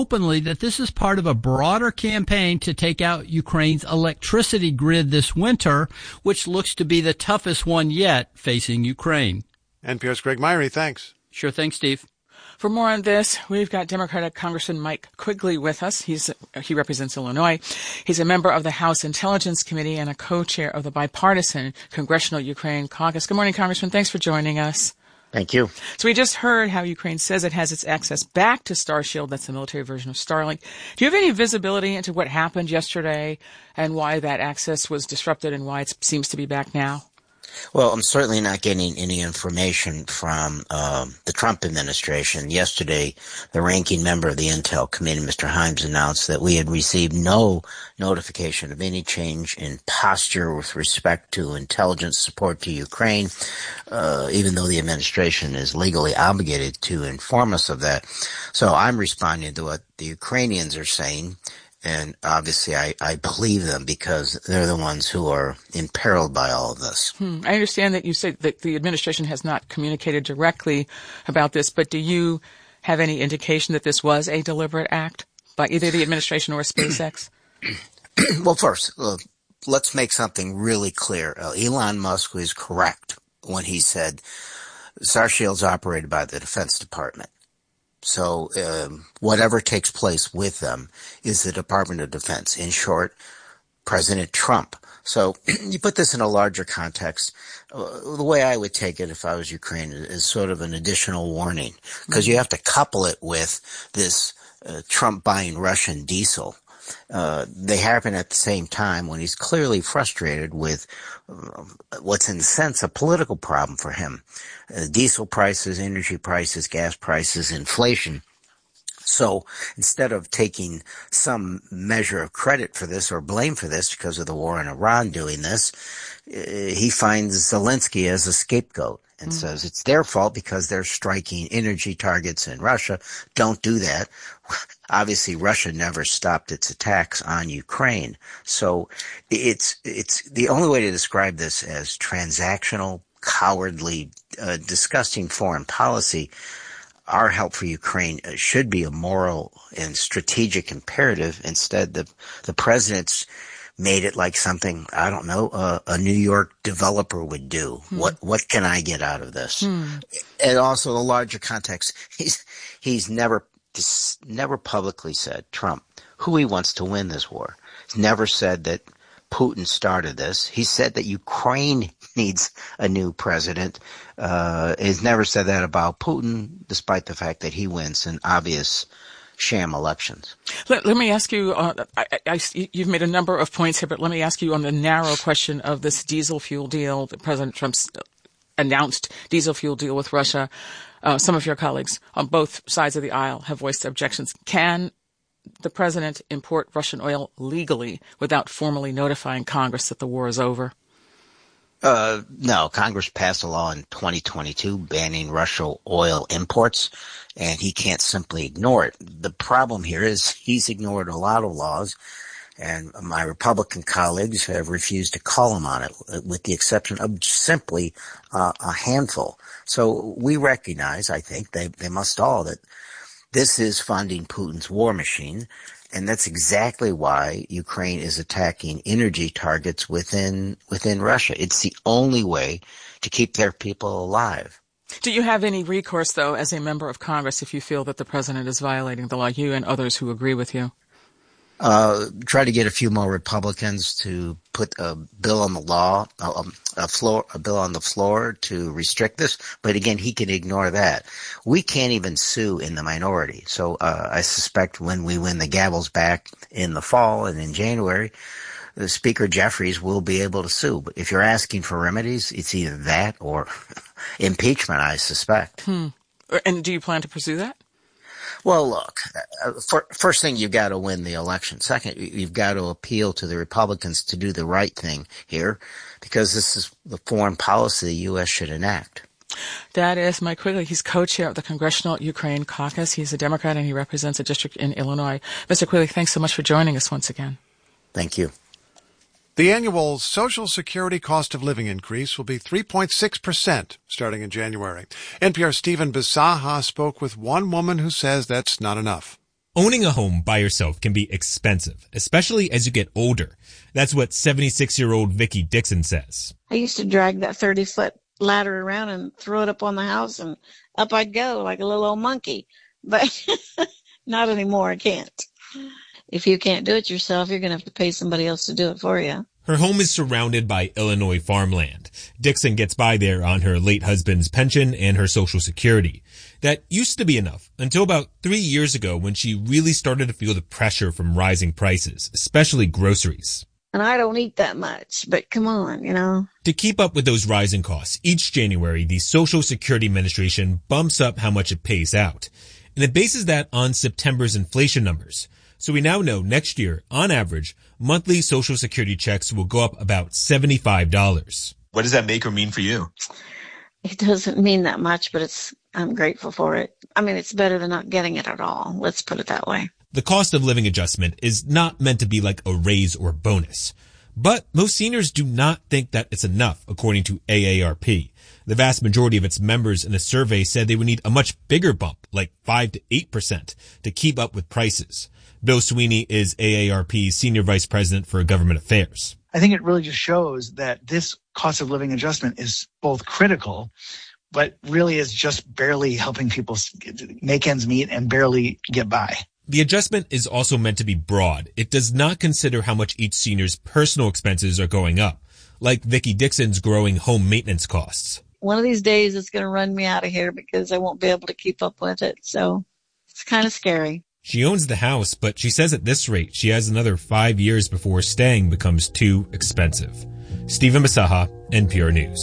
openly that this is part of a broader campaign to take out Ukraine's electricity grid this winter, which looks to be the toughest one yet facing Ukraine. NPR's Greg Myrie, thanks. Sure thing, Steve. For more on this, we've got Democratic Congressman Mike Quigley with us. He represents Illinois. He's a member of the House Intelligence Committee and a co-chair of the bipartisan Congressional Ukraine Caucus. Good morning, Congressman. Thanks for joining us. Thank you. So we just heard how Ukraine says it has its access back to Starshield. That's the military version of Starlink. Do you have any visibility into what happened yesterday and why that access was disrupted and why it seems to be back now? Well, I'm certainly not getting any information from the Trump administration. Yesterday, the ranking member of the Intel Committee, Mr. Himes, announced that we had received no notification of any change in posture with respect to intelligence support to Ukraine, even though the administration is legally obligated to inform us of that. So I'm responding to what the Ukrainians are saying. And obviously, I believe them because they're the ones who are imperiled by all of this. I understand that you say that the administration has not communicated directly about this, but do you have any indication that this was a deliberate act by either the administration or SpaceX? Well, first, let's make something really clear. Elon Musk was correct when he said Starshield's operated by the Defense Department. So whatever takes place with them is the Department of Defense. In short, President Trump. So you put this in a larger context. The way I would take it if I was Ukraine is sort of an additional warning, because you have to couple it with this Trump buying Russian diesel. They happen at the same time when he's clearly frustrated with what's in a sense a political problem for him. Diesel prices, energy prices, gas prices, inflation. So instead of taking some measure of credit for this or blame for this because of the war in Iran doing this, he finds Zelensky as a scapegoat and says it's their fault because they're striking energy targets in Russia. Don't do that. Obviously, Russia never stopped its attacks on Ukraine. So it's the only way to describe this as transactional, cowardly, disgusting foreign policy. Our help for Ukraine should be a moral and strategic imperative. Instead, the president's made it like something, I don't know, a New York developer would do. What can I get out of this? And also the larger context, he's never publicly said, Trump, who he wants to win this war. He's never said that Putin started this. He said that Ukraine needs a new president. He's never said that about Putin, despite the fact that he wins in obvious sham elections. Let me ask you, you've made a number of points here, but let me ask you on the narrow question of this diesel fuel deal, that President Trump's announced diesel fuel deal with Russia. Some of your colleagues on both sides of the aisle have voiced objections. Can the president import Russian oil legally without formally notifying Congress that the war is over? No. Congress passed a law in 2022 banning Russian oil imports, and he can't simply ignore it. The problem here is he's ignored a lot of laws, and my Republican colleagues have refused to call him on it, with the exception of simply a handful. So we recognize, I think, they must all, that this is funding Putin's war machine, and that's exactly why Ukraine is attacking energy targets within Russia. It's the only way to keep their people alive. Do you have any recourse, though, as a member of Congress, if you feel that the president is violating the law, you and others who agree with you? Try to get a few more Republicans to put a bill on the a bill on the floor to restrict this. But again, he can ignore that. We can't even sue in the minority. So, I suspect when we win the gavels back in the fall and in January, the Speaker Jeffries will be able to sue. But if you're asking for remedies, it's either that or impeachment, I suspect. And do you plan to pursue that? Well, look, first thing, you've got to win the election. Second, you've got to appeal to the Republicans to do the right thing here, because this is the foreign policy the U.S. should enact. That is Mike Quigley. He's co-chair of the Congressional Ukraine Caucus. He's a Democrat, and he represents a district in Illinois. Mr. Quigley, thanks so much for joining us once again. Thank you. The annual Social Security cost of living increase will be 3.6% starting in January. NPR's Stephen Bisaha spoke with one woman who says that's not enough. Owning a home by yourself can be expensive, especially as you get older. That's what 76-year-old Vicki Dixon says. I used to drag that 30-foot ladder around and throw it up on the house, and up I'd go like a little old monkey. But not anymore. I can't. If you can't do it yourself, you're going to have to pay somebody else to do it for you. Her home is surrounded by Illinois farmland. Dixon gets by there on her late husband's pension and her Social Security. That used to be enough until about 3 years ago when she really started to feel the pressure from rising prices, especially groceries. And I don't eat that much, but come on, To keep up with those rising costs, each January, the Social Security Administration bumps up how much it pays out. And it bases that on September's inflation numbers. So we now know next year, on average, monthly Social Security checks will go up about $75. What does that make or mean for you? It doesn't mean that much, but I'm grateful for it. I mean, it's better than not getting it at all. Let's put it that way. The cost of living adjustment is not meant to be like a raise or bonus. But most seniors do not think that it's enough, according to AARP. The vast majority of its members in a survey said they would need a much bigger bump, like 5 to 8%, to keep up with prices. Bill Sweeney is AARP's Senior Vice President for Government Affairs. I think it really just shows that this cost of living adjustment is both critical, but really is just barely helping people make ends meet and barely get by. The adjustment is also meant to be broad. It does not consider how much each senior's personal expenses are going up, like Vicki Dixon's growing home maintenance costs. One of these days it's going to run me out of here because I won't be able to keep up with it. So it's kind of scary. She owns the house, but she says at this rate, she has another 5 years before staying becomes too expensive. Stephen Masaha, NPR News.